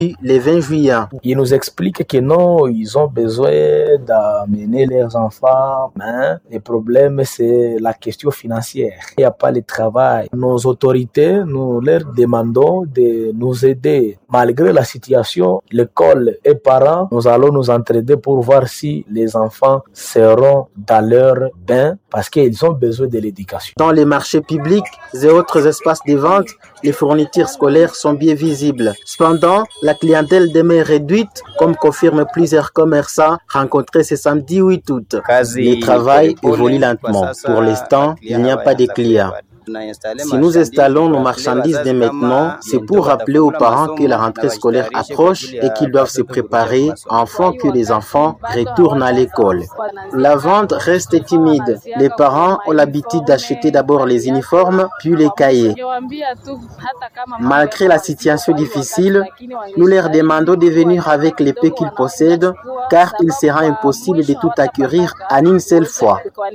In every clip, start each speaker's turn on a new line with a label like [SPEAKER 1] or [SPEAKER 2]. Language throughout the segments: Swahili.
[SPEAKER 1] le 20 juillet.
[SPEAKER 2] Ils nous expliquent que non, ils ont besoin d'amener leurs enfants, mais le problème c'est la question financière. Il n'y a pas le travail. Nos autorités, nous leur demandons de nous aider. Malgré la situation, l'école et parents, nous allons nous entraider pour voir si les enfants seront dans leur bain parce qu'ils ont besoin de l'éducation.
[SPEAKER 1] Dans les marchés publics et autres espaces de vente, les fournitures scolaires sont bien visibles. Cependant, la clientèle demeure réduite, comme confirment plusieurs commerçants rencontrés ce samedi 8 août. Le travail évolue lentement. Pour l'instant, il n'y a pas de clients. Si nous installons nos marchandises dès maintenant, c'est pour rappeler aux parents que la rentrée scolaire approche et qu'ils doivent se préparer afin que les enfants retournent à l'école. La vente reste timide. Les parents ont l'habitude d'acheter d'abord les uniformes, puis les cahiers. Malgré la situation difficile, nous leur demandons de venir avec les peu qu'ils possèdent, car il sera impossible de tout acquérir en une seule fois.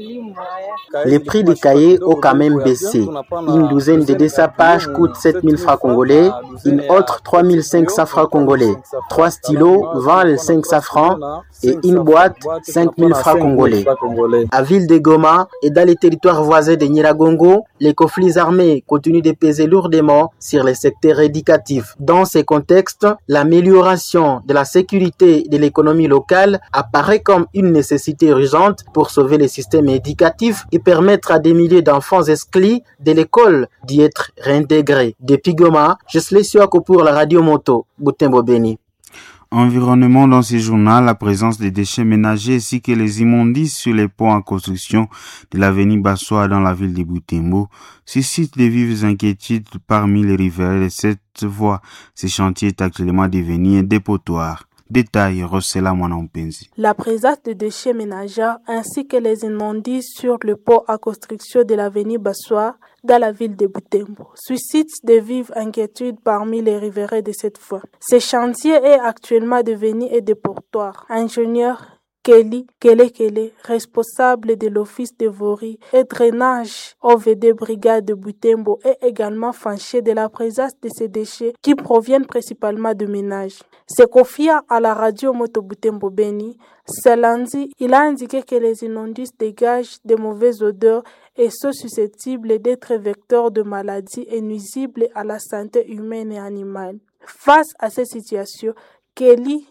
[SPEAKER 1] Les prix des cahiers ont quand même baissé. Une douzaine de 200 pages coûte 7 000 francs congolais, une autre 3 500 francs congolais. 3 stylos valent 500 francs et une boîte 5 000 francs congolais. À Ville de Goma et dans les territoires voisins de Nyiragongo, les conflits armés continuent de peser lourdement sur les secteurs éducatifs. Dans ces contextes, l'amélioration de la sécurité de l'économie locale apparaît comme une nécessité urgente pour sauver le système éducatif et permettre à des milliers d'enfants exclus de l'école d'y être réintégrés. Depuis Goma, je suis Siwako pour la radio Moto, Butembo Beni.
[SPEAKER 3] Environnement dans ce journal, la présence des déchets ménagers ainsi que les immondices sur les ponts en construction de l'avenue Bassoa dans la ville de Butembo suscitent de vives inquiétudes parmi les riverains de cette voie. Ce chantier est actuellement devenu un dépotoir. Détail, Rossella Mwanampenzi.
[SPEAKER 4] La présence de déchets ménagers ainsi que les immondices sur le pont à construction de l'avenue Bassoa dans la ville de Butembo suscitent de vives inquiétudes parmi les riverains de cette voie. Ce chantier est actuellement devenu un dépotoir. Ingénieur Kelly Kele, responsable de l'office de voirie et drainage OVD Brigade de Butembo, est également fâché de la présence de ces déchets qui proviennent principalement de ménages. Se confiant à la radio Moto Butembo Beni, ce lundi, il a indiqué que les immondices dégagent de mauvaises odeurs et sont susceptibles d'être vecteurs de maladies et nuisibles à la santé humaine et animale. Face à cette situation, Kelly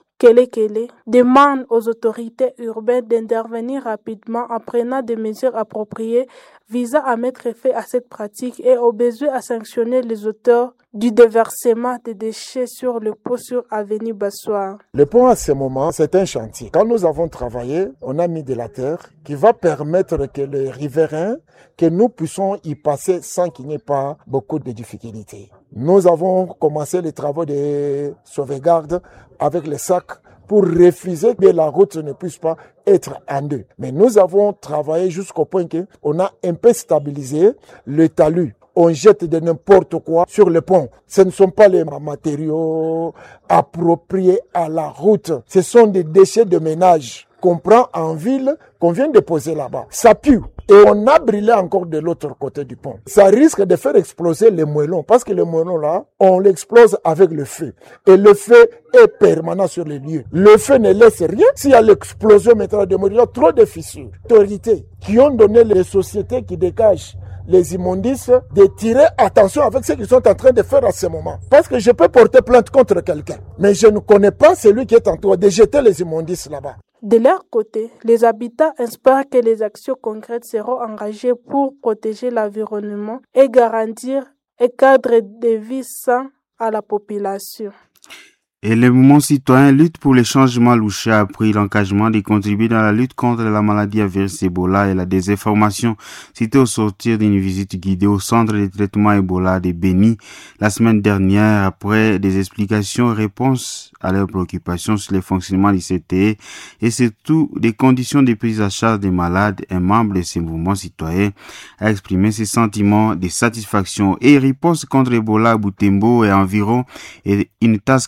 [SPEAKER 4] demande aux autorités urbaines d'intervenir rapidement en prenant des mesures appropriées visant à mettre fin à cette pratique et au besoin à sanctionner les auteurs du déversement des déchets sur le pont sur avenue Bassoa.
[SPEAKER 5] Le pont à ce moment, c'est un chantier. Quand nous avons travaillé, on a mis de la terre qui va permettre que les riverains, que nous puissions y passer sans qu'il n'y ait pas beaucoup de difficultés. Nous avons commencé les travaux de sauvegarde avec les sacs pour refuser que la route ne puisse pas être en deux. Mais nous avons travaillé jusqu'au point qu'on a un peu stabilisé le talus. On jette de n'importe quoi sur le pont. Ce ne sont pas les matériaux appropriés à la route. Ce sont des déchets de ménage qu'on prend en ville, qu'on vient déposer là-bas. Ça pue. Et on a brûlé encore de l'autre côté du pont. Ça risque de faire exploser les moellons, parce que les moellons là, on l'explose avec le feu. Et le feu est permanent sur les lieux. Le feu ne laisse rien. S'il y a l'explosion maintenant de moellons, il y a trop de fissures. Les autorités qui ont donné les sociétés qui dégagent les immondices de tirer attention avec ce qu'ils sont en train de faire à ce moment. Parce que je peux porter plainte contre quelqu'un, mais je ne connais pas celui qui est en train de jeter les immondices là-bas.
[SPEAKER 4] De leur côté, les habitants espèrent que les actions concrètes seront engagées pour protéger l'environnement et garantir un cadre de vie sain à la population.
[SPEAKER 3] Et le mouvement citoyen Lutte pour les changements Louché a pris l'engagement de contribuer dans la lutte contre la maladie à virus Ebola et la désinformation, cité au sortir d'une visite guidée au centre de traitement Ebola de Beni la semaine dernière après des explications et réponses à leurs préoccupations sur le fonctionnement du CTE et surtout des conditions de prise en charge des malades. Un membre de ce mouvement citoyen a exprimé ses sentiments de satisfaction et riposte contre Ebola à Butembo et environ et une task force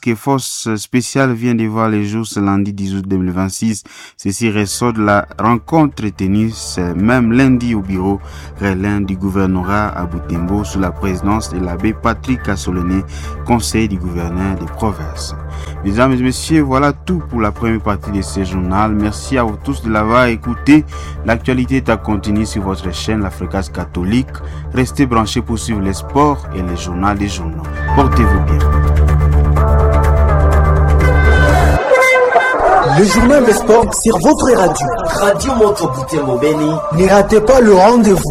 [SPEAKER 3] séquence spéciale vient de voir les jours ce lundi 10 août 2026. Ceci ressort de la rencontre tenue ce même lundi au bureau Relin du gouvernorat à Butembo sous la présidence de l'abbé Patrick Assolene, conseiller du gouverneur des provinces. Mesdames et messieurs, voilà tout pour la première partie de ce journal. Merci à vous tous de l'avoir écouté. L'actualité est à continuer sur votre chaîne, la Fréquence Catholique. Restez branchés pour suivre les sports et les journaux des journaux. Portez-vous bien.
[SPEAKER 6] Le journal des sports sur votre radio. Radio Moto Butembo Beni. Ne ratez pas le rendez-vous.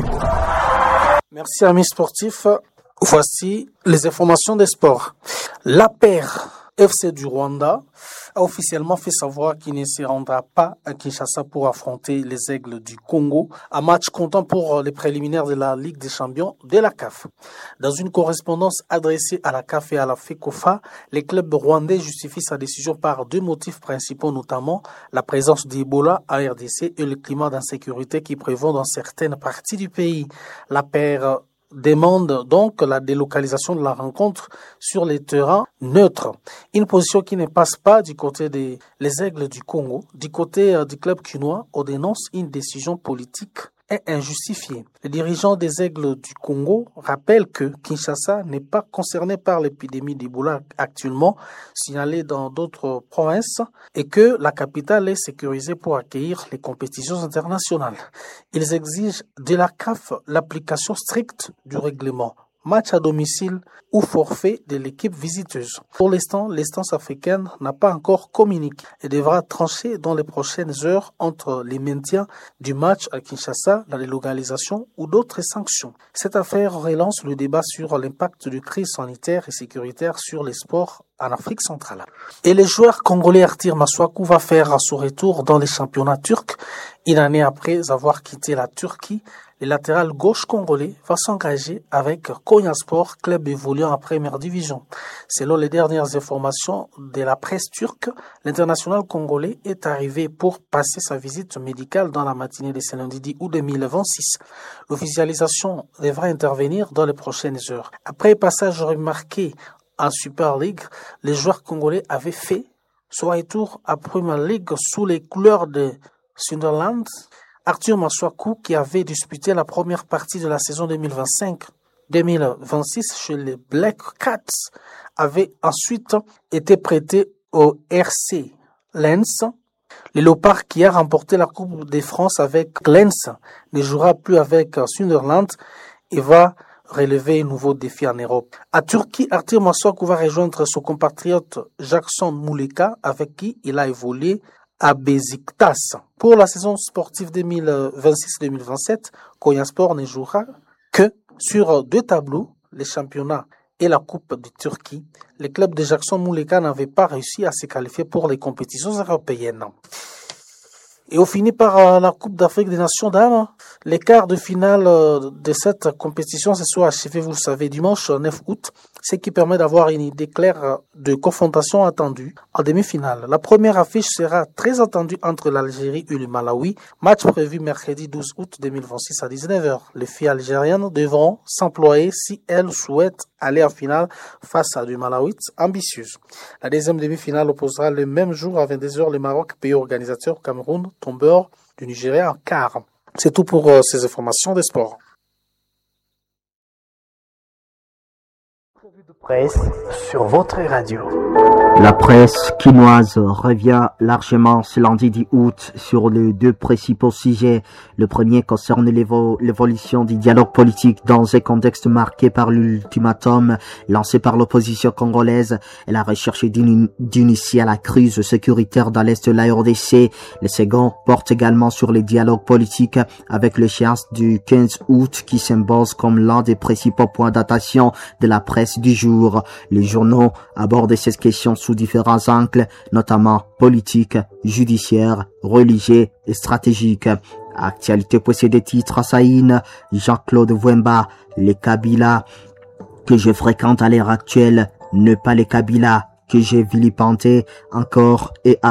[SPEAKER 7] Merci amis sportifs. Voici les informations des sports. La paire FC du Rwanda a officiellement fait savoir qu'il ne se rendra pas à Kinshasa pour affronter les Aigles du Congo, un match comptant pour les préliminaires de la Ligue des champions de la CAF. Dans une correspondance adressée à la CAF et à la FECOFA, les clubs rwandais justifient sa décision par deux motifs principaux, notamment la présence d'Ebola à RDC et le climat d'insécurité qui prévaut dans certaines parties du pays. La paire demande donc la délocalisation de la rencontre sur les terrains neutres. Une position qui ne passe pas du côté des Aigles du Congo. Du côté du club quinois, on dénonce une décision politique et injustifiée. Les dirigeants des Aigles du Congo rappellent que Kinshasa n'est pas concerné par l'épidémie d'Ebola actuellement signalée dans d'autres provinces et que la capitale est sécurisée pour accueillir les compétitions internationales. Ils exigent de la CAF l'application stricte du règlement. Match à domicile ou forfait de l'équipe visiteuse. Pour l'instant, l'instance africaine n'a pas encore communiqué et devra trancher dans les prochaines heures entre les maintiens du match à Kinshasa, la délocalisation ou d'autres sanctions. Cette affaire relance le débat sur l'impact de crise sanitaire et sécuritaire sur les sports en Afrique centrale. Et le joueur congolais Artir Masuaku va faire son retour dans les championnats turcs. Une année après avoir quitté la Turquie, le latéral gauche congolais va s'engager avec Konyaspor, club évoluant en première division. Selon les dernières informations de la presse turque, l'international congolais est arrivé pour passer sa visite médicale dans la matinée de ce lundi 10 août 2026. L'officialisation devra intervenir dans les prochaines heures. Après un passage remarqué en Super League, les joueurs congolais avaient fait son retour à Premier League sous les couleurs de Sunderland. Arthur Masuaku, qui avait disputé la première partie de la saison 2025-2026 chez les Black Cats, avait ensuite été prêté au RC Lens. Le Léopard, qui a remporté la Coupe de France avec Lens, ne jouera plus avec Sunderland et va relever un nouveau défi en Europe. À Turquie, Arthur Masuaku va rejoindre son compatriote Jackson Muleka, avec qui il a évolué à Beşiktaş. Pour la saison sportive 2026-2027, Konyaspor ne jouera que sur deux tableaux, les championnats et la Coupe de Turquie. Les clubs de Jackson Muleka n'avaient pas réussi à se qualifier pour les compétitions européennes. Et on finit par la Coupe d'Afrique des Nations dames. Les quarts de finale de cette compétition se sont achevés, vous le savez, dimanche 9 août, ce qui permet d'avoir une idée claire de confrontation attendue en demi-finale. La première affiche sera très attendue entre l'Algérie et le Malawi, match prévu mercredi 12 août 2026 à 19h. Les filles algériennes devront s'employer si elles souhaitent aller en finale face à du Malawi ambitieuse. La deuxième demi-finale opposera le même jour à 22h le Maroc, pays organisateur, Cameroun, tombeur du Nigeria en quart. C'est tout pour ces informations des sports.
[SPEAKER 6] Presse sur votre radio.
[SPEAKER 8] La presse quinoise revient largement ce lundi 10 août sur les deux principaux sujets. Le premier concerne l'évolution du dialogue politique dans un contexte marqué par l'ultimatum lancé par l'opposition congolaise et la recherche d'initier la crise sécuritaire dans l'est de la RDC. Le second porte également sur les dialogues politiques avec l'échéance du 15 août qui s'impose comme l'un des principaux points d'attention de la presse du jour. Les journaux abordent ces questions sous différents angles, notamment politiques, judiciaires, religieux et stratégiques. Actualité possède des titres Saïn, Jean-Claude Wemba, les Kabila que je fréquente à l'heure actuelle, ne pas les Kabila que j'ai vilipendés encore et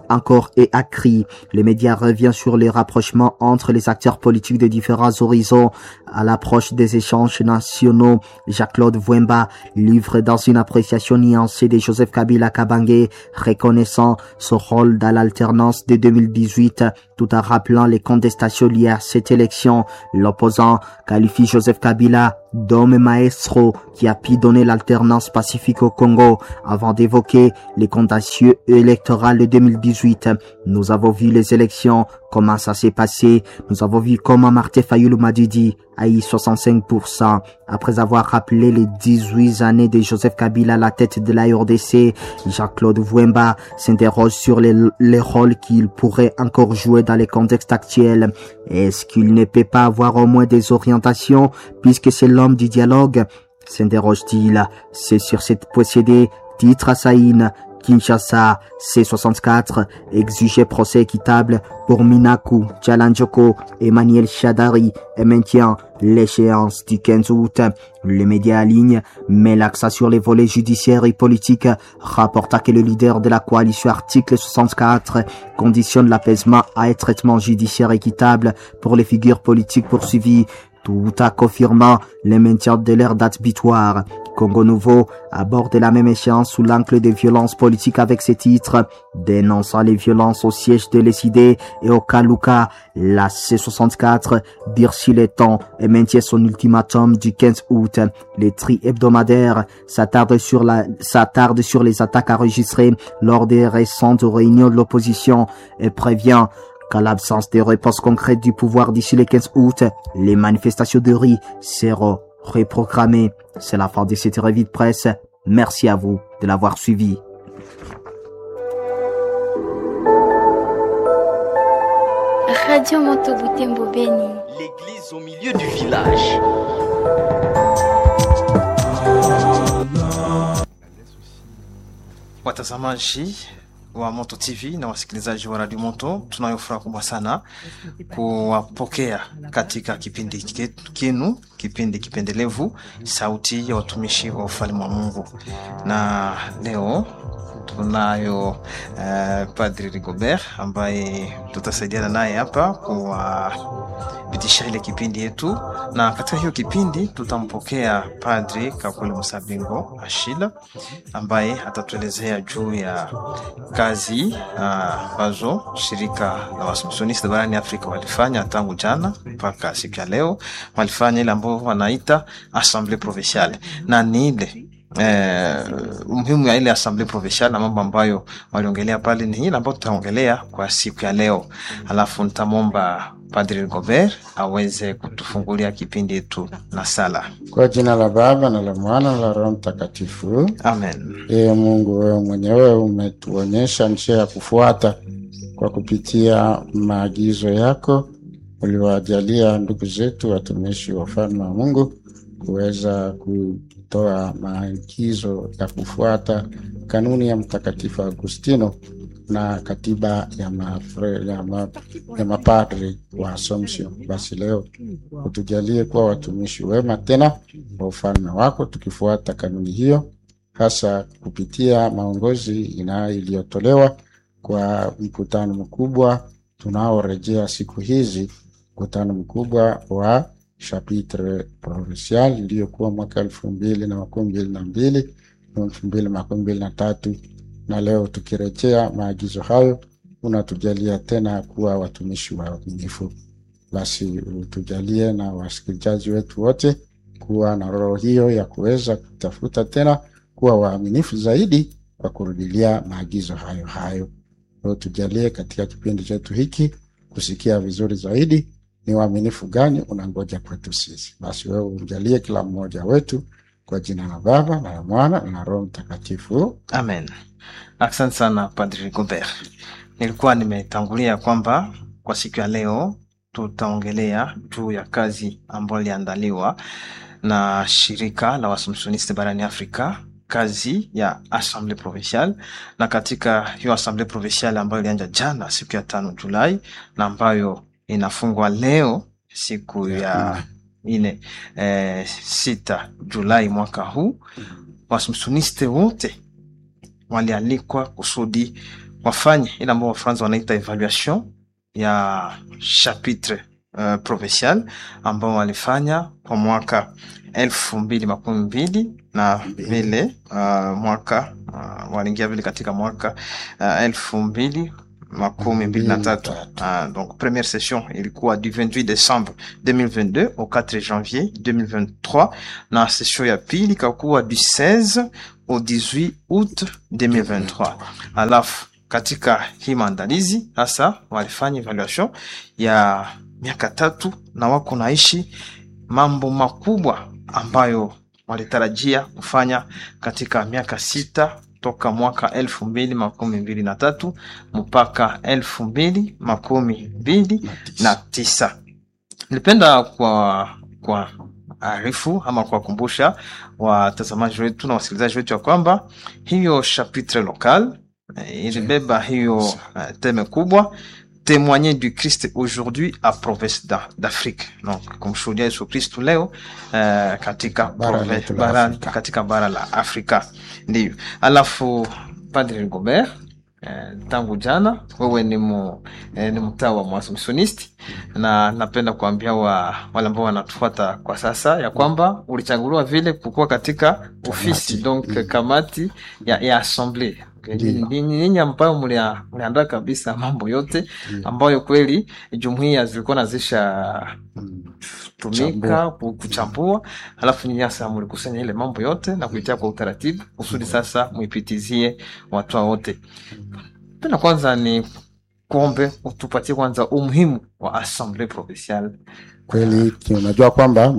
[SPEAKER 8] encore et accrue. Les médias reviennent sur les rapprochements entre les acteurs politiques de différents horizons. À l'approche des échanges nationaux, Jacques-Claude Vouemba livre dans une appréciation nuancée de Joseph Kabila Kabange, reconnaissant son rôle dans l'alternance de 2018, tout en rappelant les contestations liées à cette élection. L'opposant qualifie Joseph Kabila d'homme maestro qui a pu donner l'alternance pacifique au Congo avant d'évoquer les contentieux électoraux de 2018. Nous avons vu les élections, comment ça s'est passé. Nous avons vu comment Martin Fayulu Madidi a eu 65%. Après avoir rappelé les 18 années de Joseph Kabila à la tête de la RDC, Jacques-Claude Vouemba s'interroge sur les rôles qu'il pourrait encore jouer dans les contextes actuels. Est-ce qu'il ne peut pas avoir au moins des orientations puisque c'est l'homme du dialogue? S'interroge-t-il. C'est sur cette procédé, titre à Saïn, Kinshasa, C64, exigeait procès équitable pour Minaku, Tchalanjoko, Emmanuel Chadari et maintient l'échéance du 15 août. Les médias en ligne met l'accent sur les volets judiciaires et politiques, rapporta que le leader de la coalition article 64 conditionne l'apaisement à un traitement judiciaire équitable pour les figures politiques poursuivies, tout en confirmant le maintien de leur date butoir. Congo Nouveau aborde la même échéance sous l'angle des violences politiques avec ses titres, dénonçant les violences au siège de l'ESID et au Kaluka. La C64 durcit les temps et maintient son ultimatum du 15 août. Les tri hebdomadaires s'attardent sur les attaques enregistrées lors des récentes réunions de l'opposition et prévient qu'à l'absence de réponse concrète du pouvoir d'ici le 15 août, les manifestations de rue seront reprogrammées. C'est la fin de cette revue de presse. Merci à vous de l'avoir suivi.
[SPEAKER 9] Radio Moto Butembo Beni.
[SPEAKER 6] L'église au milieu du village.
[SPEAKER 7] Watazamaji wa Moto TV na wasikilizaji wa Radio Moto, tunayo furaha kubwa sana kuwapokea katika kipindi kinu, kipindi kipendelevu, sauti ya watumishi wa ufalme wa Mungu. Na leo tunayo Padri Rigobert ambaye tutasaidiana naye hapa kupitisha ile kipindi yetu, na katika hiyo kipindi tutampokea Padri Kakule Musabingo Ashila ambaye atatuelezea juu ya kazi ambazo shirika la Waassumptioniste barani Afrika walifanya tangu jana mpaka siku ya leo. Walifanya ile ambayo wanaita Assemblée Provinciale, na ni ile umuhimu ya ile Assemblée Provinciale na mambo ambayo waliongelea pale ni ile ambayo tutaongelea kwa siku ya leo. Alafu nitamwomba Padri Rigobert aweze kutufungulia kipindi yetu na sala.
[SPEAKER 10] Kwa jina la Baba na la Mwana na la Roho Mtakatifu.
[SPEAKER 7] Amen.
[SPEAKER 10] Mungu, wewe mwenyewe umetuonyesha njia ya kufuata kwa kupitia maagizo yako. Uliwajalia ndugu zetu watumishi wa ufalme wa Mungu kuweza kutoa maagizo ya kufuata kanuni ya Mtakatifu Agustino na katiba ya mapadri wa Assumption. Basi leo utujalie kuwa watumishi wema tena wa ufalme wako, tukifuata kanuni hiyo, hasa kupitia maongozi iliyotolewa kwa mkutano mkubwa tunaorejea siku hizi, mkutano mkubwa wa Chapitre Provincial iliyokuwa mwaka 2022 na 2023, na leo tukirejea maagizo hayo unatujalia tena kuwa watumishi waaminifu. Basi utujalie na wasikilizaji wetu wote kuwa na roho hiyo ya kuweza kutafuta tena kuwa waaminifu zaidi kwa kurudilia maagizo hayo. Utujalie katika kipindi chetu hiki kusikia vizuri zaidi ni waaminifu gani unangoja kwetu sisi. Basi wewe ujalie kila mmoja wetu, kwa jina la Baba na la Mwana na Roho Mtakatifu.
[SPEAKER 7] Amen. Asante sana Padri Rigobert. Nilikuwa nimetangulia kwamba kwa siku ya leo tutaongelea juu ya kazi ambayo iliandaliwa na shirika la Waassumptioniste barani Afrika, kazi ya Assemblée Provinciale. Na katika hiyo Assemblée Provinciale ambayo ilianza jana siku ya 5 Julai na ambayo inafungwa leo siku ya 6 Julai mwaka huu, Waassumptioniste wote walialikwa kusudi
[SPEAKER 11] wafanye ile ambayo Wafaransa wanaita evaluation ya chapitre provincial ambao walifanya kwa mwaka 2012 na vile mwaka waliingia vile katika mwaka 2023. Donc première session ilikuwa du 28 décembre 2022 au 4 janvier 2023, na session ya pili ikakuwa du 16 au 18 août 2023. Alafu katika hii maandalizi sasa walifanya evaluation ya miaka 3 na wako naishi mambo makubwa ambayo walitarajia kufanya katika miaka 6 toka mwaka 2023 mpaka 2029. Nilipenda kwa arifu ama kuwakumbusha watazamaji wetu na wasikilizaji wetu ya kwamba hiyo chapitre local ilibeba hiyo teme kubwa, témoigner du Christ aujourd'hui à province d'Afrique. Donc kumshuhudia Yesu Kristo leo katika katika bara la Afrika. Ndio. Alafu Padre Rigobert, tangu jana wewe ni mtawa wa Assumptionisti, na napenda kuambia wale ambao wanatufuata kwa sasa ya kwamba ulichaguliwa vile kukua katika ofisi donc kamati ya assemblée. Ninyi ambayo mliandaa kabisa mambo yote ambayo kweli jumuiya zilikuwa nazisha tumika kuchambua, alafu nyinyi sasa mlikusanya ile mambo yote na kuitia kwa utaratibu kusudi sasa muipitizie watu wote. Tena kwanza ni kuombe utupatie kwanza umuhimu wa Assemblée Provinciale.
[SPEAKER 10] Kweli tunajua kwamba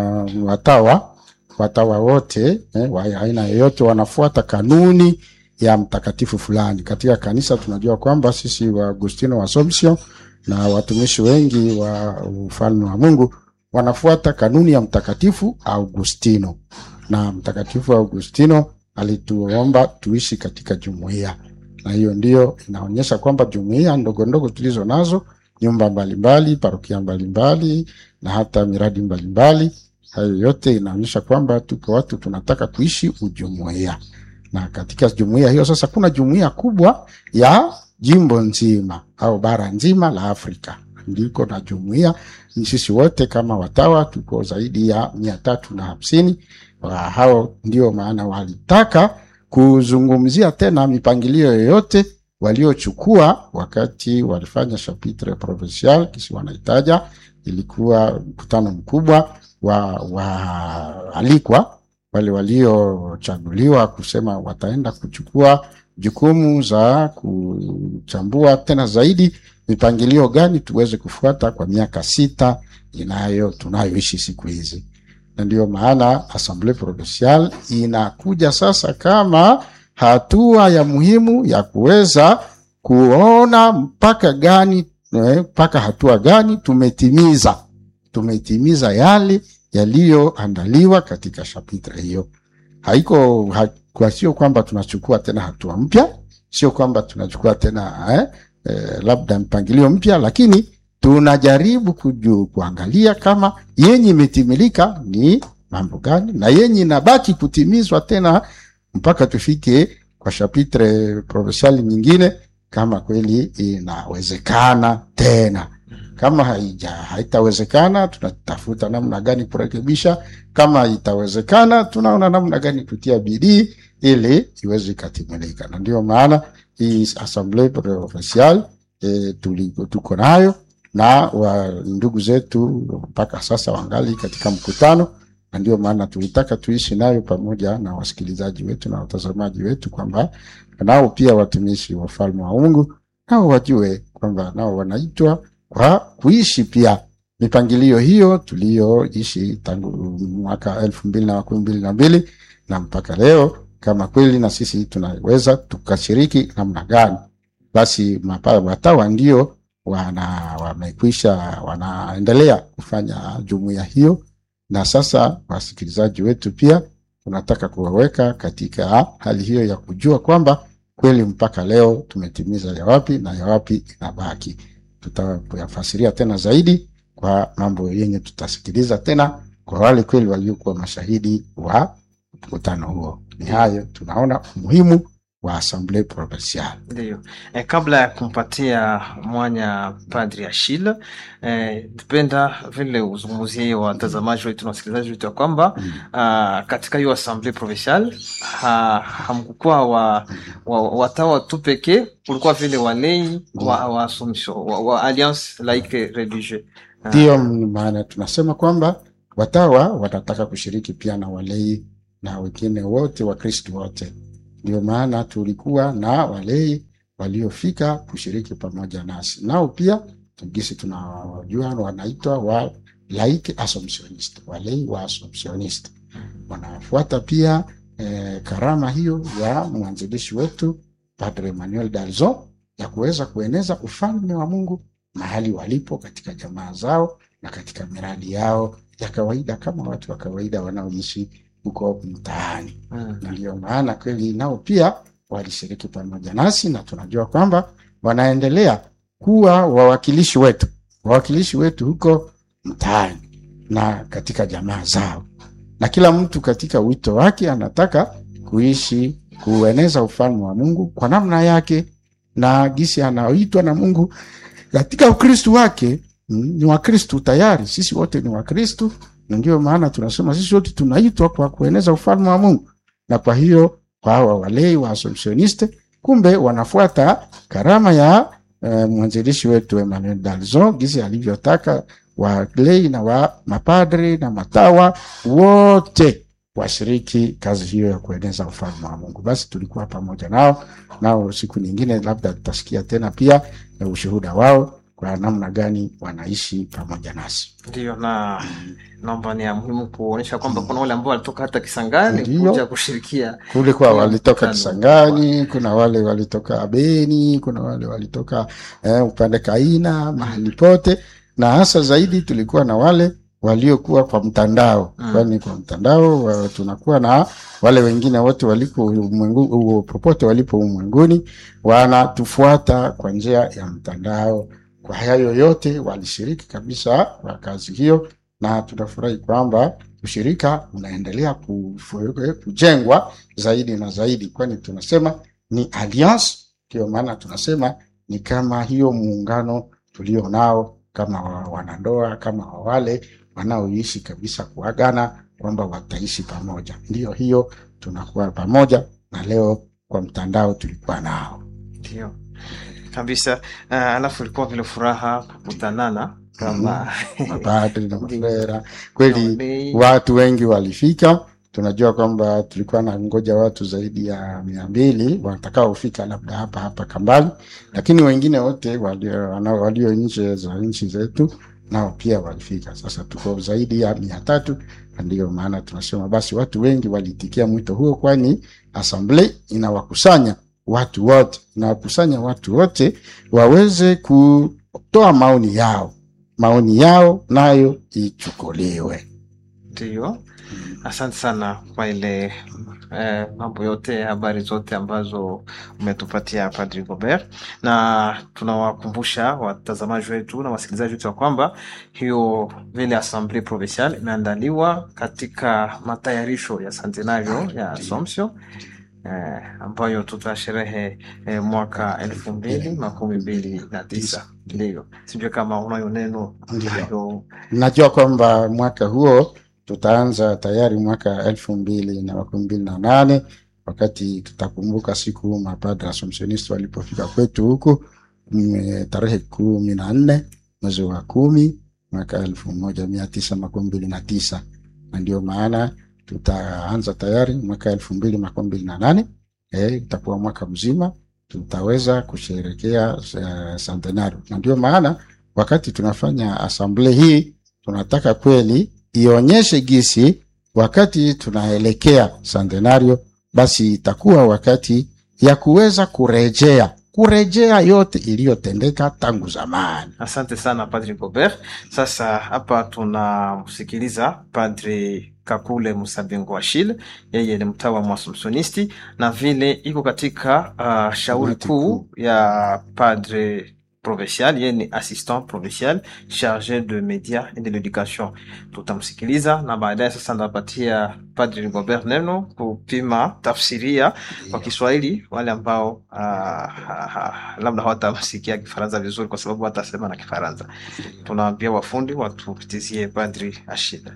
[SPEAKER 10] watawa wote wa aina yoyote wanafuata kanuni ya mtakatifu fulani. Katika kanisa tunajua kwamba sisi wa Agustino wa Assumption na watumishi wengi wa ufalme wa Mungu wanafuata kanuni ya mtakatifu Augustino, na mtakatifu Augustino alituomba tuishi katika jumuiya, na hiyo ndio inaonyesha kwamba jumuiya ndogo ndogo tulizo nazo, nyumba mbalimbali, parokia mbalimbali na hata miradi mbalimbali, hayo yote inaonyesha kwamba tuko watu tunataka kuishi ujumuiya. Na katika jumuiya hiyo sasa kuna jumuiya kubwa ya jimbo nzima au bara nzima la Afrika. Ndiko na jumuiya sisi wote kama watawa tuko zaidi ya 350. Hao ndio maana walitaka kuzungumzia tena mipangilio yoyote waliochukua wakati walifanya chapitre provincial kisi wanaitaja. Ilikuwa mkutano mkubwa wa alikwa wale waliochaguliwa kusema wataenda kuchukua jukumu za kuchambua tena zaidi mipangilio gani tuweze kufuata kwa miaka 6 tunayoishi siku hizi. Na ndio maana Assemblée Provinciale inakuja sasa kama hatua ya muhimu ya kuweza kuona mpaka hatua gani tumetimiza yale yaliyoandaliwa katika chapitre hiyo. Sio kwamba tunachukua tena hatua mpya, sio kwamba tunachukua tena labda mpangilio mpya, lakini tunajaribu kuangalia kama yenye imetimilika ni mambo gani na yenye inabaki kutimizwa tena mpaka tufike kwa chapitre provincial nyingine, kama kweli inawezekana tena. Kama haitawezekana tunatafuta namna gani kurekebisha, kama itawezekana tunaona namna gani kutia bidii ili iweze kutimilika. Na ndio maana hii Assemblée Provinciale tuko nayo na ndugu zetu mpaka sasa wangali katika mkutano, na ndio maana tulitaka tuishi nayo pamoja na wasikilizaji wetu na watazamaji wetu kwamba nao pia watumishi wa ufalme wa Mungu nao wajue kwamba nao wanaitwa kwa kuishi pia mipangilio hiyo tuliyoishi tangu mwaka 2022 na mpaka leo, kama kweli na sisi tunaweza tukashiriki namna gani. Basi watawa ndio wanaendelea kufanya jumuiya hiyo, na sasa wasikilizaji wetu pia tunataka kuwaweka katika hali hiyo ya kujua kwamba kweli mpaka leo tumetimiza ya wapi na ya wapi inabaki. Tutayafasiria tena zaidi kwa mambo yenye tutasikiliza tena kwa wale kweli waliokuwa mashahidi wa mkutano huo. Ni hayo tunaona umuhimu wa Assemblée Provinciale.
[SPEAKER 11] Ndio. Kabla ya kumpatia mwanya Padri Achille, tupenda vile uzungumzie watazamaji wetu na wasikilizaji wetu ya kwamba katika hiyo Assemblée Provinciale hamkukuwa watawa tu pekee, kulikuwa vile walei wa Assumption wa Alliance Laïque Religieuse.
[SPEAKER 10] Ndio maana tunasema kwamba watawa watataka kushiriki pia na walei na wengine wote wa Kristo wote. Ndio maana tulikuwa na walei waliofika kushiriki pamoja nasi. Nao pia tugisi tunawajua wanaitwa wa Laïque Assumptioniste, walei wa Assumptioniste. Wanafuata pia karama hiyo ya mwanzilishi wetu Padre Emmanuel Dalzon ya kuweza kueneza ufalme wa Mungu mahali walipo katika jamaa zao na katika miradi yao ya kawaida kama watu wa kawaida wanaoishi huko mtaani. Ndio maana kweli nao pia walishiriki pamoja nasi, na tunajua kwamba wanaendelea kuwa wawakilishi wetu huko mtaani na katika jamaa zao, na kila mtu katika wito wake anataka kuishi kueneza ufalme wa Mungu kwa namna yake na gisi anaoitwa na Mungu katika Ukristo wake. Ni wa Kristo tayari, sisi wote ni wa Kristo, na ndio maana tunasema sisi wote tunaitwa kwa kueneza ufalme wa Mungu. Na kwa hiyo hawa walei wa Assumptioniste kumbe wanafuata karama ya mwanzilishi wetu Emmanuel Dalzon gisi alivyotaka walei na wa mapadri na matawa wote washiriki kazi hiyo ya kueneza ufalme wa Mungu. Basi tulikuwa pamoja nao siku nyingine labda tutasikia tena pia ushuhuda wao kwa namna gani wanaishi pamoja nasi.
[SPEAKER 11] Ndio, na naomba ni muhimu kuonyesha kwamba kuna wale ambao walitoka hata Kisangani kuja kushirikia.
[SPEAKER 10] Kulikuwa walitoka Kisangani, kuna wale walitoka Beni, kuna wale walitoka upande Kaina, mahali pote, na hasa zaidi tulikuwa na wale waliokuwa kwa mtandao. Kwani kwa mtandao tunakuwa na wale wengine wote walipo ulimwengu popote walipo ulimwenguni wanatufuata kwa njia ya mtandao. Kwa hayo yote walishiriki kabisa kwa kazi hiyo, na tunafurahi kwamba ushirika unaendelea kujengwa zaidi na zaidi, kwani tunasema ni alliance. Ndio maana tunasema ni kama hiyo muungano tulio nao kama wanandoa, kama wale wanaoishi kabisa kuagana kwamba wataishi pamoja. Ndio hiyo tunakuwa pamoja, na leo kwa mtandao tulikuwa nao.
[SPEAKER 11] Ndio kabisa. Alafu ilikuwa vile furaha kukutanana kama
[SPEAKER 10] mapadri na mafrera. Kweli watu wengi walifika. Tunajua kwamba tulikuwa na ngoja watu zaidi ya 200 watakao kufika labda hapa Kambali, lakini wengine wote walio nje za nchi zetu nao pia walifika. Sasa tuko zaidi ya 300, ndio maana tunasema basi watu wengi walitikia mwito huo, kwani assembly inawakusanya watu wote waweze kutoa maoni yao nayo ichukuliwe.
[SPEAKER 11] Ndio. Asante sana kwa ile mambo yote, habari zote ambazo umetupatia Padri Gobert, na tunawakumbusha watazamaji wetu na wasikilizaji wetu kwamba hiyo vile Assemblée Provinciale imeandaliwa katika matayarisho ya centenario ya Assumption ambayo tutasherehe mwaka 2029. Ndio. Sijui kama unayo neno.
[SPEAKER 10] Ndio. Najua kwamba mwaka huo tutaanza tayari mwaka 2028 wakati tutakumbuka siku mapadri Assumptioniste walipofika kwetu huku tarehe 14 mwezi wa 10 mwaka 1929, na ndio maana tutaanza tayari mwaka 2028. Itakuwa mwaka mzima tutaweza kusherehekea centenario, na ndio maana wakati tunafanya assembly hii tunataka kweli ionyeshe gisi wakati tunaelekea centenario basi itakuwa wakati ya kuweza kurejea yote iliyotendeka tangu zamani.
[SPEAKER 11] Asante sana Padri Gobert. Sasa hapa tunamsikiliza Padri Kakule Musabengo Achille, yeye ni mtawa wa Assumptionisti na vile iko katika shauri kuu ya Padre provincial, yeye ni assistant provincial chargé de media et de l'éducation. Tutamsikiliza na baadaye sasa ndapatia Padri Rigobert neno kupima tafsiria kwa Kiswahili wale ambao labda hawatamsikia Kifaransa vizuri kwa sababu watasema na Kifaransa. Tunaambia wafundi watupitizie Padri Ashida.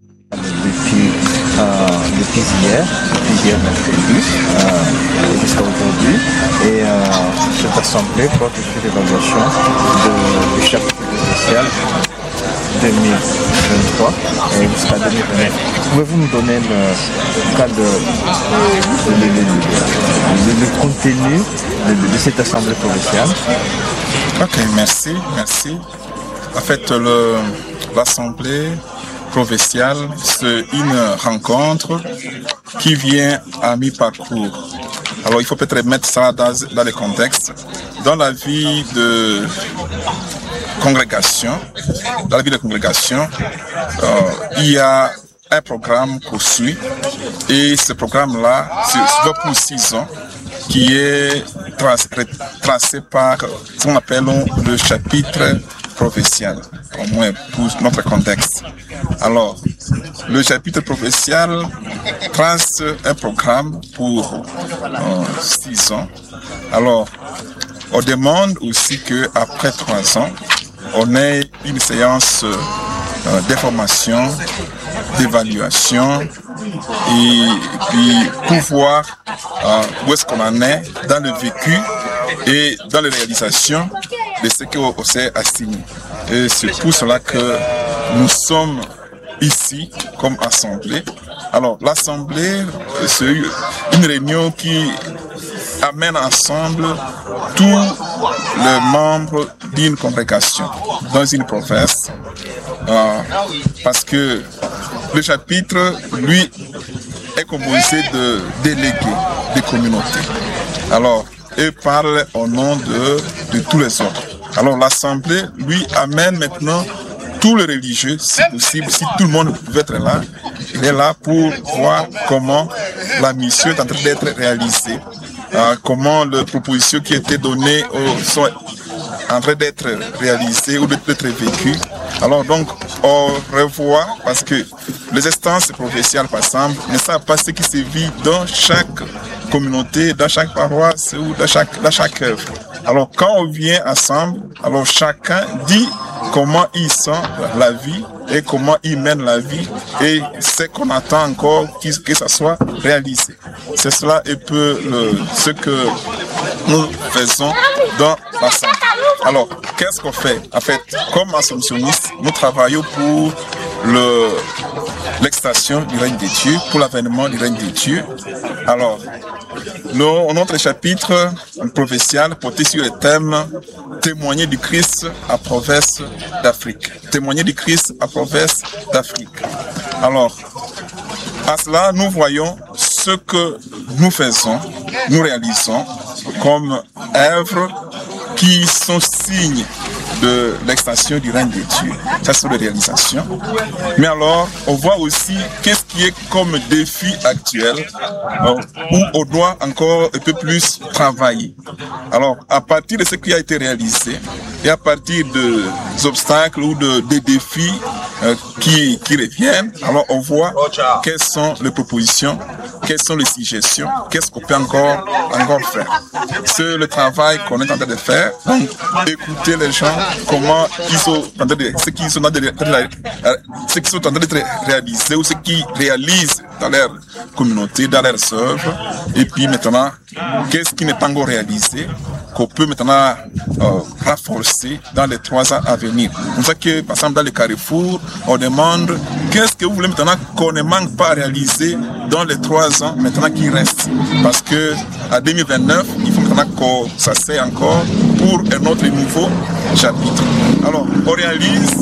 [SPEAKER 12] Depuis hier mercredi jusqu'à aujourd'hui, et cette assemblée porte sur l'évaluation du chapitre spécial 2023 jusqu'à 2029. Pouvez-vous nous donner le contenu de cette assemblée provinciale?
[SPEAKER 13] Ok, merci. En fait, l'assemblée provinciale, c'est une rencontre qui vient à mi-parcours. Alors, il faut peut-être mettre ça dans le contexte. Dans la vie de congrégation, il y a un programme qu'on suit, et ce programme-là, c'est pour 6 ans, qui est tracé par ce qu'on appelle le chapitre provincial, au moins pour notre contexte. Alors, le chapitre provincial trace un programme pour 6 ans. Alors, on demande aussi qu'après 3 ans, on ait une séance d'information, d'évaluation, et puis pour voir où est-ce qu'on en est dans le vécu et dans les réalisations de ce qu'on s'est assigné. Et c'est pour cela que nous sommes ici comme assemblée. Alors l'assemblée, c'est une réunion qui amène ensemble tous les membres d'une congrégation dans une province, parce que le chapitre, lui, est composé de délégués des communautés. Alors, eux parlent au nom de tous les autres. Alors l'assemblée, lui, amène maintenant tous les religieux, si possible, si tout le monde pouvait être là. Il est là pour voir comment la mission est en train d'être réalisée, comment les propositions qui étaient données sont en train d'être réalisées ou d'être vécues. Alors donc, on revoit, parce que les instances provinciales, par exemple, ne savent pas ce qui se vit dans chaque communauté, dans chaque paroisse ou dans chaque œuvre. Alors quand on vient ensemble, alors chacun dit comment il sent la vie et comment il mène la vie et ce qu'on attend encore que ça soit réalisé. C'est cela un peu ce que nous faisons dans l'assemblée. Alors, qu'est-ce qu'on fait? En fait, comme assomptionnistes, nous travaillons pour l'extension du règne de Dieu, pour l'avènement du règne de Dieu. Alors, notre chapitre provincial portait sur le thème « Témoigner du Christ à province d'Afrique ». Témoigner du Christ à province d'Afrique. Alors, à cela, nous voyons ce que nous faisons, nous réalisons comme œuvres qui sont signes de l'extension du règne de Dieu. Ça, c'est les réalisations. Mais alors, on voit aussi qu'est-ce qui est comme défi actuel, où on doit encore un peu plus travailler. Alors, à partir de ce qui a été réalisé, et à partir des obstacles ou des défis qui reviennent, alors on voit quelles sont les propositions, quelles sont les suggestions, qu'est-ce qu'on peut encore faire. C'est le travail qu'on est en train de faire. Donc, écouter les gens, comment ils sont en train de, ce qu'ils sont en train d'être réalisés ou ce qu'ils réalisent dans leur communauté, dans leurs œuvres. Et puis maintenant, qu'est-ce qui n'est pas encore réalisé, qu'on peut maintenant renforcer dans les 3 ans à venir. C'est pour ça que, par exemple, dans le Carrefour, on demande qu'est-ce que vous voulez maintenant qu'on ne manque pas à réaliser dans les 3 ans maintenant qui restent. Parce que à 2029, il faut maintenant qu'on s'asseye encore pour un autre nouveau chapitre. Alors, on réalise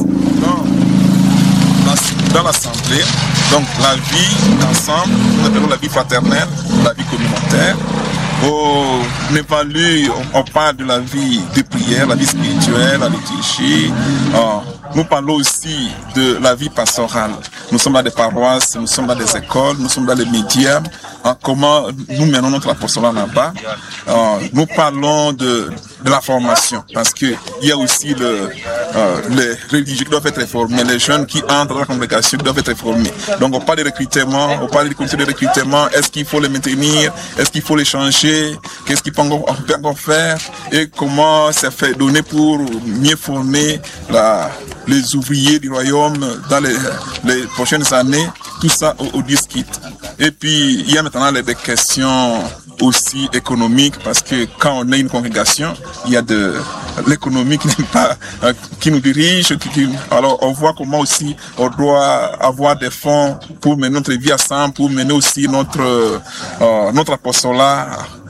[SPEAKER 13] dans l'assemblée, donc la vie d'ensemble, nous appelons la vie fraternelle, la vie communautaire. On évalue, on parle de la vie de prière, la vie spirituelle, la liturgie. Nous parlons aussi de la vie pastorale. Nous sommes dans des paroisses, nous sommes dans des écoles, nous sommes dans les médias. Comment nous menons notre apostolat là-bas. Nous parlons de de la formation, parce que il y a aussi les religieux qui doivent être formés, les jeunes qui entrent dans la congrégation qui doivent être formés. Donc on parle de recrutement, on parle du comité de recrutement, est-ce qu'il faut les maintenir, est-ce qu'il faut les changer, qu'est-ce qu'on peut encore faire et comment c'est fait donner pour mieux former les ouvriers du royaume dans les prochaines années, tout ça au disque. Et puis il y a maintenant des questions aussi économiques, parce que quand on est une congrégation, il y a de l'économie qui nous dirige, alors on voit comment aussi on doit avoir des fonds pour mener notre vie ensemble, pour mener aussi notre apostolat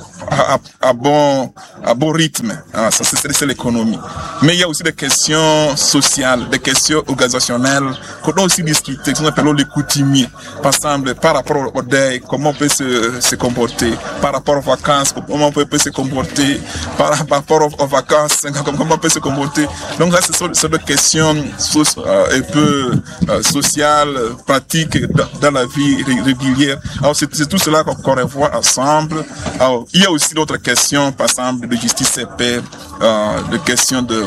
[SPEAKER 13] à bon rythme. Ça c'est l'économie. Mais il y a aussi des questions sociales, des questions organisationnelles qu'on doit aussi discuter, que nous appelons les coutumiers. Par exemple, par rapport au deuil, comment on peut se comporter, par rapport aux vacances, comment on peut se comporter, par rapport aux vacances, comment on peut se comporter. Donc là, ce sont des questions un peu sociales, pratiques dans la vie régulière. Alors c'est tout cela qu'on revoit ensemble. Alors, il y a aussi d'autres questions, par exemple de justice et paix, de questions de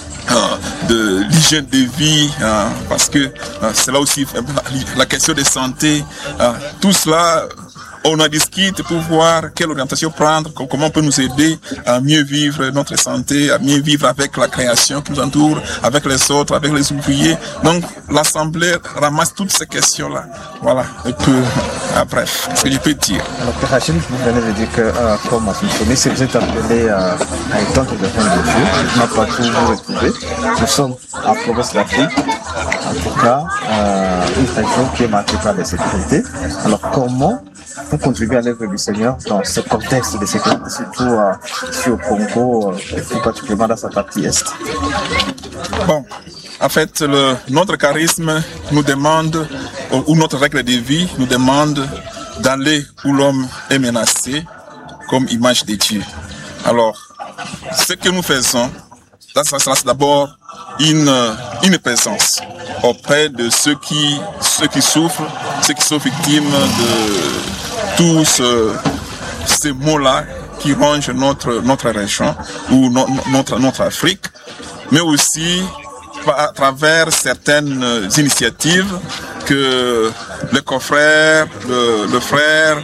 [SPEAKER 13] l'hygiène de vie, parce que c'est là aussi la question de santé. Tout cela, on en discute pour voir quelle orientation prendre, comment on peut nous aider à mieux vivre notre santé, à mieux vivre avec la création qui nous entoure, avec les autres, avec les ouvriers. Donc l'Assemblée ramasse toutes ces questions-là. Voilà, un peu, bref, ce que je peux dire.
[SPEAKER 12] Alors, Père Hachim, vous venez de dire que, comme fonctionner, si vous êtes appelé à étendre le règne de Dieu, on n'a pas tout vous retrouver. Nous sommes en province d'Afrique, en tout cas, une région qui est marquée par la sécurité. Alors, comment on contribue à l'œuvre du Seigneur dans ce contexte de sécurité, surtout ici au Congo, plus particulièrement dans sa partie est?
[SPEAKER 13] Bon, en fait, notre charisme nous demande, ou notre règle de vie nous demande d'aller où l'homme est menacé comme image de Dieu. Alors, ce que nous faisons, c'est d'abord une présence auprès de ceux qui souffrent, ceux qui sont victimes de tous ces maux-là qui rongent notre région ou notre Afrique, mais aussi à travers certaines initiatives que les confrères, le frère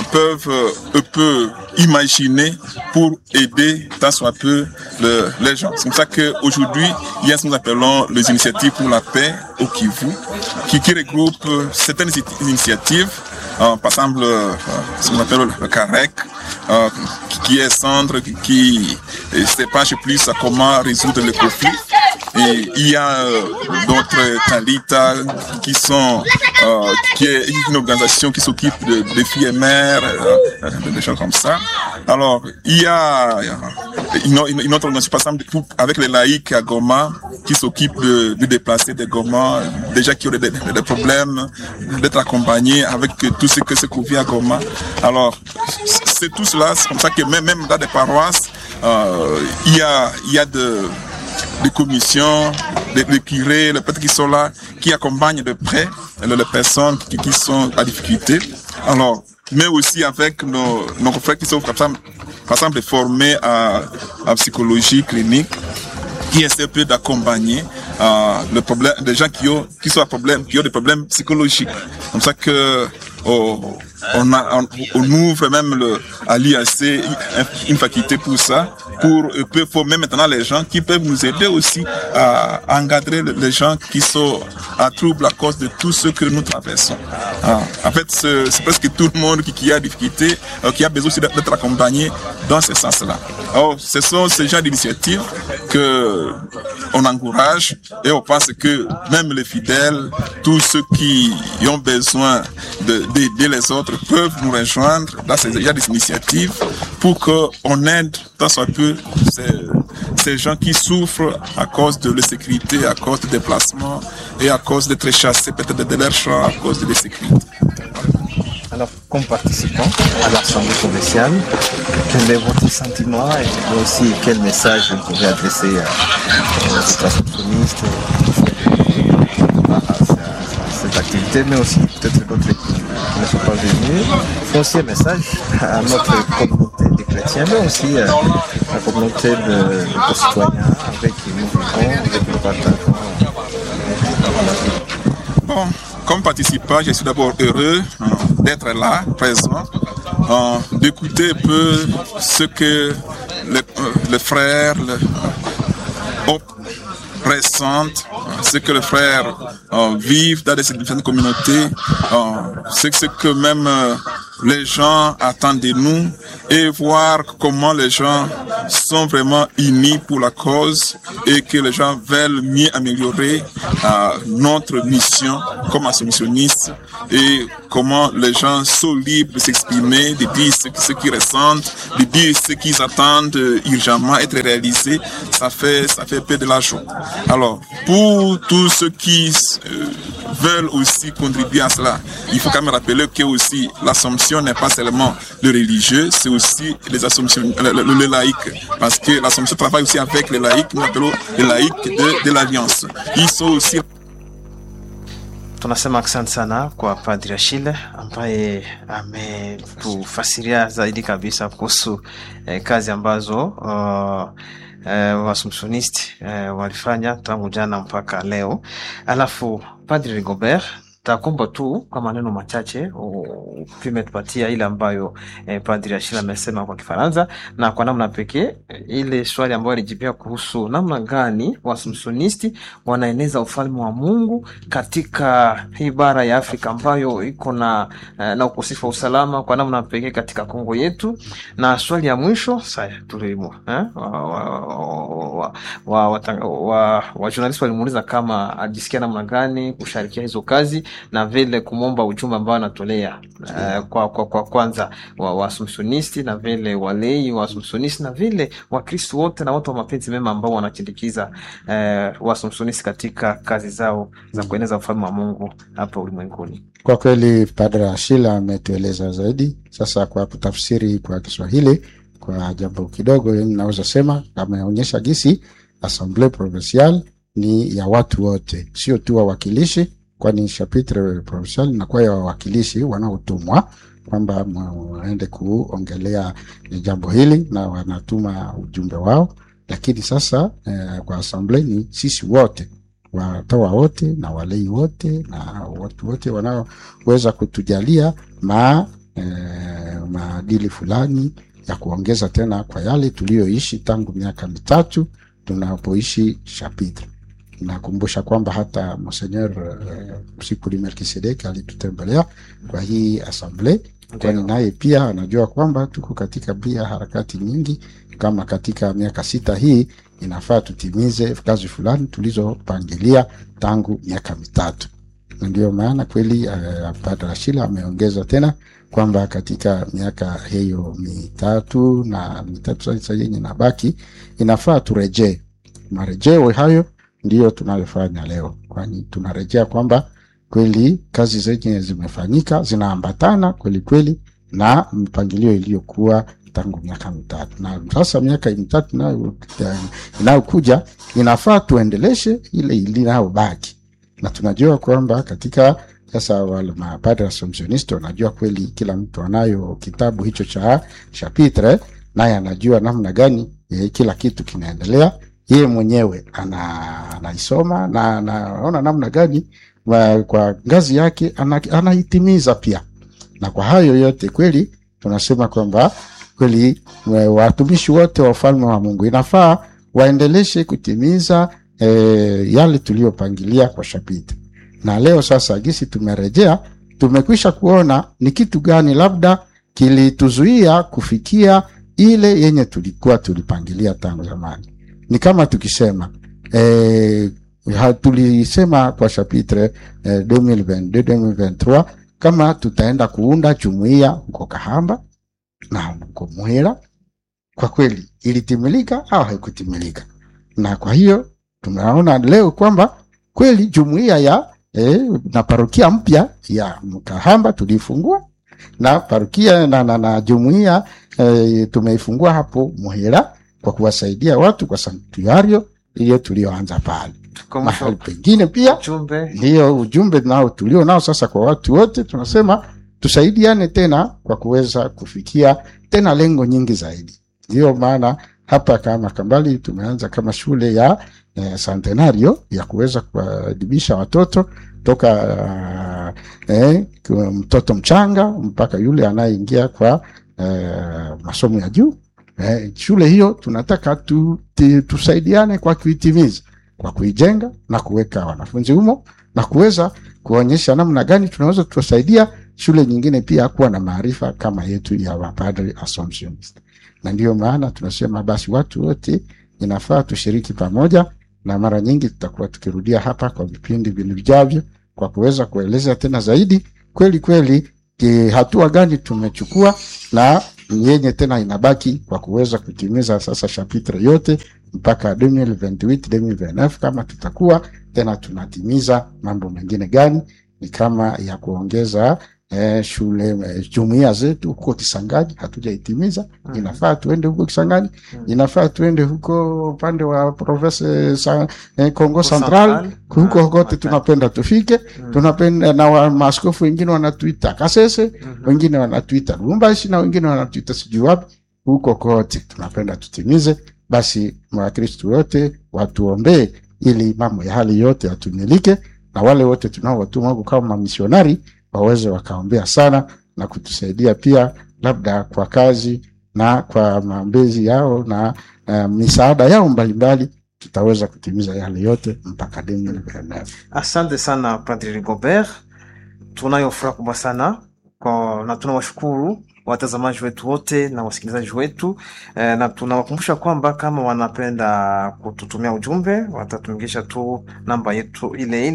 [SPEAKER 13] peuvent imaginer pour aider tant soit peu les gens. C'est comme ça qu'aujourd'hui, il y a ce que nous appelons les initiatives pour la paix au Kivu, qui regroupe certaines initiatives, par exemple ce qu'on appelle le CAREC, qui est centre qui se penche plus à comment résoudre le conflit. Et il y a d'autres Talita qui est une organisation qui s'occupe de filles et mères, des choses comme ça. Alors, il y a une autre organisation, par exemple, avec les laïcs à Goma, qui s'occupe de déplacer des Goma, déjà qui ont des problèmes, d'être accompagnés avec tout ce que c'est qu'on vit à Goma. Alors, c'est tout cela, c'est comme ça que même dans des paroisses, il y a des commissions, les curés, les prêtres qui sont là, qui accompagnent de près les personnes qui sont à difficulté. Alors, mais aussi avec nos frères qui sont, par exemple, formés à psychologie clinique, qui essaient peu d'accompagner le problème des gens qui ont des problèmes psychologiques. Comme ça que on ouvre même à l'IAC une faculté pour ça, pour former maintenant les gens qui peuvent nous aider aussi à encadrer les gens qui sont à trouble à cause de tout ce que nous traversons. En fait, c'est presque tout le monde qui a difficulté, qui a besoin aussi d'être accompagné dans ce sens-là. Alors, ce sont ces genres d'initiatives que on encourage et on pense que même les fidèles, tous ceux qui ont besoin d'aider les autres peuvent nous rejoindre dans il y a des initiatives pour qu'on aide tant soit peu ces gens qui souffrent à cause de l'insécurité, à cause de déplacement et à cause d'être chassés peut-être de leur champ à cause de l'insécurité.
[SPEAKER 12] Alors, comme participant à l'Assemblée provinciale, quel est votre sentiment et aussi quel message vous pouvez adresser aux transformistes à cette activité, mais aussi peut-être d'autres qui ne sont pas venus. C'est aussi un message à notre communauté chrétiens, mais aussi la communauté de citoyens avec qui nous vivons, avec qui nous partageons.
[SPEAKER 13] Bon, comme participant, je suis d'abord heureux d'être là, présent, d'écouter un peu ce que les frères ressentent, ce que les frères vivent dans ces différentes communautés, ce que même les gens attendent de nous, et voir comment les gens sont vraiment unis pour la cause et que les gens veulent mieux améliorer notre mission comme associationnistes, et comment les gens sont libres de s'exprimer, de dire ce qu'ils ressentent, de dire ce qu'ils attendent urgemment être réalisé. Ça fait peu de la joie. Alors, pour tous ceux qui veulent aussi contribuer à cela, il faut quand même rappeler que aussi l'Assomption n'est pas seulement le religieux, c'est aussi les Assomptions, le laïc, parce que l'Assomption travaille aussi avec les laïcs, nous appelons les laïcs de l'Alliance. Ils sont aussi.
[SPEAKER 11] Tunasema asante sana kwa Padri Achille ambaye ametufasiria zaidi kabisa kuhusu kazi ambazo Waassumptionisti walifanya tangu jana mpaka leo. Alafu Padri Rigobert, takomba tu kwa maneno machache tumetupatia ile ambayo Padri Achille amesema kwa Kifaransa, na kwa namna pekee ile swali ambayo alijibia kuhusu namna gani Waassumptionisti wanaeneza ufalme wa Mungu katika hii bara ya Afrika ambayo iko na ukosefu wa usalama, kwa namna pekee katika Kongo yetu. Na swali ya mwisho sasa tulimo wa journalist walimuuliza kama ajisikia namna gani kushirikia hizo kazi, na vile kumomba ujumbe ambao anatolea kwa kwanza wa Assumptionisti, na vile walei wa Assumptionisti, na vile Wakristo wote na watu wa mapenzi mema ambao wanachindikiza wa Assumptionisti katika kazi zao za kueneza ufalme wa Mungu hapa ulimwenguni.
[SPEAKER 10] Kwa kweli Padre Achille ametueleza zaidi. Sasa kwa kutafsiri kwa Kiswahili kwa jambo kidogo ninaweza sema ameonyesha gisi Assemblée Provinciale ni ya watu wote, sio tu wawakilishi, kwani chapitre provincial na kwa ya wawakilishi wanaotumwa kwamba waende kuongelea jambo hili na wanatuma ujumbe wao. Lakini sasa kwa Assemblée ni sisi wote, watawa wote na walei wote na watu wote wanaoweza kutujalia maadili fulani ya kuongeza tena kwa yale tulioishi tangu miaka 3 tunapoishi chapitre. Nakumbusha kwamba hata Monseigneur Msikuli Melkisedek alitutembelea kwa hii Assemblée, kwani naye pia anajua kwamba tuko katika pia harakati nyingi, kama katika miaka 6 hii inafaa tutimize kazi fulani tulizopangilia tangu miaka 3. Ndio maana kweli Padre Achille ameongeza tena kwamba katika miaka hiyo 3 na 3 sasa yenye nabaki inafaa turejee. Marejeo hayo ndio tunayofanya leo, kwani tunarejea kwamba kweli kazi zenye zimefanyika zinaambatana kweli na mpangilio iliyokuwa tangu miaka 3. Na sasa miaka 3 inayokuja inafaa tuendeleshe ile inayobaki. Na tunajua kwamba katika sasa wale mapadre Assumptionisti wanajua kweli kila mtu anayo kitabu hicho cha chapitre, naye anajua namna gani kila kitu kinaendelea. Yeye mwenyewe anaisoma na anaona namna gani kwa ngazi yake anaitimiza pia. Na kwa hayo yote kweli tunasema kwamba kweli watumishi wote wa ufalme wa Mungu inafaa waendeleshe kutimiza yale tuliopangilia kwa chapitre. Na leo sasa gisi tumerejea, tumekwisha kuona ni kitu gani labda kilituzuia kufikia ile yenye tulipangilia tangu zamani. Ni kama tukisema tulisema kwa chapitre 2022-2023 kama tutaenda kuunda jumuiya huko Kahamba na huko Muhira. Kwa kweli ilitimilika au haikutimilika? Na kwa hiyo tunaona leo kwamba kweli jumuiya ya na parokia mpya ya Kahamba tulifungua, na parokia na jumuiya tumeifungua hapo Muhira kwa kuwasaidia watu kwa sanktuario ile tulioanza pale. Mahali pengine pia ndio ujumbe nao tulio nao sasa kwa watu wote, tunasema tusaidiane tena kwa kuweza kufikia tena lengo nyingi zaidi. Ndio maana hapa kama Kambali tumeanza kama shule ya Centenario ya kuweza kuadibisha watoto toka mtoto mchanga mpaka yule anayeingia kwa masomo ya juu. Shule hiyo tunataka tusaidiane kwa kuitimiza, kwa kuijenga na kuweka wanafunzi humo na kuweza kuonyesha namna gani tunaweza tusaidia shule nyingine pia kuwa na maarifa kama yetu ya Padre Assumptionist. Na ndio maana tunasema basi watu wote inafaa tushiriki pamoja, na mara nyingi tutakuwa tukirudia hapa kwa vipindi vijavyo kwa kuweza kueleza tena zaidi kweli hatua gani tumechukua na yenye tena inabaki kwa kuweza kutimiza sasa chapitre yote mpaka 2028-2029. Kama tutakuwa tena tunatimiza mambo mengine gani, ni kama ya kuongeza shule jumuiya zetu huko Kisangani hatujaitimiza. Inafaa tuende huko Kisangani, inafaa tuende huko upande wa province Kongo Central, huko kote tunapenda tufike. Tunapenda na maaskofu wengine wanatuita Kasese, wengine wanatuita Lubumbashi na wengine wanatuita sijui wapi, huko kote tunapenda tutimize. Basi Wakristo wote watuombee ili mambo ya hali yote yatumilike, na wale wote tunaowatuma huko kama misionari waweze wakaombea sana na kutusaidia pia labda kwa kazi na kwa maombezi yao na misaada yao mbalimbali, tutaweza kutimiza yale yote mpaka 2029.
[SPEAKER 11] Asante sana Padre Rigobert, tunayo furaha kubwa sana na tunawashukuru watazamaji wetu wote na wasikilizaji wetu, na tunawakumbusha kwamba kama wanapenda kututumia ujumbe watatumingisha tu namba yetu ile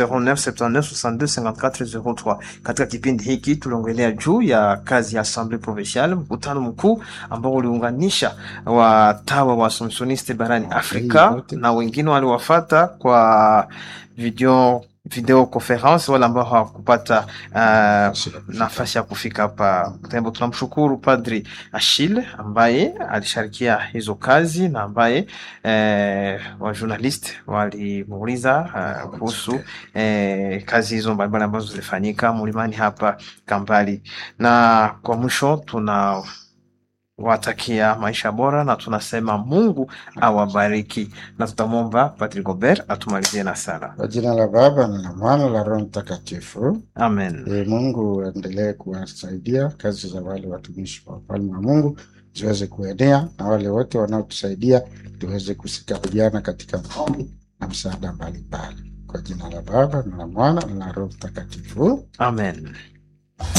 [SPEAKER 11] 0979625403. Katika kipindi hiki tuliongelea juu ya kazi ya Assemblée Provinciale, mkutano mkuu ambao uliunganisha watawa wa Assumptioniste barani Afrika na wengine waliwafuata kwa video conference, wala ambao hawakupata nafasi ya kufika hapa Butembo. Tunamshukuru Padri Achille ambaye alishirikia hizo kazi na ambaye wa journalist walimuuliza kuhusu kazi hizo mbalimbali ambazo zilifanyika mlimani hapa Kambali. Na kwa mwisho watakia maisha bora na tunasema Mungu awabariki, na tutamwomba Padre Rigobert atumalizie na sala.
[SPEAKER 10] Kwa jina la Baba na la Mwana la Roho Mtakatifu,
[SPEAKER 11] amen.
[SPEAKER 10] Mungu aendelee kuwasaidia kazi za wale watumishi wa ufalme wa Mungu ziweze kuenea, na wale wote wanaotusaidia tuweze kusikabiliana katika maombi na msaada mbalimbali. Kwa jina la Baba na la Mwana na la Roho Mtakatifu,
[SPEAKER 11] amen.